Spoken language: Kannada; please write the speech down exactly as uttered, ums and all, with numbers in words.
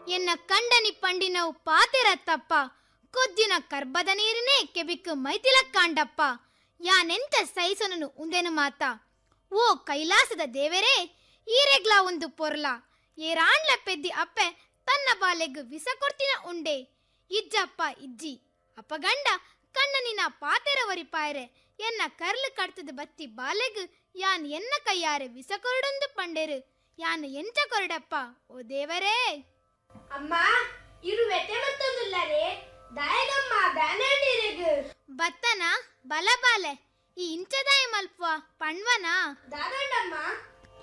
ಎನ್ನ ಕಂಡನಿ ಪಂಡಿನವು ಪಾತಿರತ್ತಪ್ಪ ಕೊದ್ದಿನ ಕರ್ಬದ ನೀರಿನೇ ಕೆಬಿಕ್ಕು ಮೈತಿಲ ಕಾಂಡಪ್ಪ ಯಾನೆಂತ ಸೈಸನನು ಉಂದೆನು ಮಾತ ಓ ಕೈಲಾಸದ ದೇವರೇ ಈರೆಗ್ಲಾ ಒಂದು ಪೊರ್ಲ ಏರಾಣ್ಲ ಪೆದ್ದಿ ಅಪ್ಪೆ ತನ್ನ ಬಾಲೆಗ್ ವಿಸ ಕೊಡ್ತಿನ ಉಂಡೆ ಇಜ್ಜಪ್ಪ ಇಜ್ಜಿ ಅಪಗಂಡ ಕಣ್ಣನಿನ ಪಾತೆರ ಒರಿಪಾಯರೆ ಎನ್ನ ಕರ್ಲು ಕಡ್ತದ ಬತ್ತಿ ಬಾಲೆಗ್ ಯಾನ್ ಎನ್ನ ಕೈಯಾರೆ ವಿಸ ಕೊರಡೊಂದು ಪಂಡೆರು ಯಾನ್ ಎಂಚ ಕೊರಡಪ್ಪ ಓ ದೇವರೇ. ಅಮ್ಮ ಇರು ವೆತೆ ಮತ್ತೊಂದುಲ್ಲರೆ ದಾಯಗಮ್ಮ ಬ್ಯಾನಡಿರೆಗು ಬತ್ತನ ಬಲಬಾಲೆ ಈ ಇಂಚದಾಯ ಮಲ್ಪುವ ಪಣ್ವನ ದಾದಂಡಮ್ಮ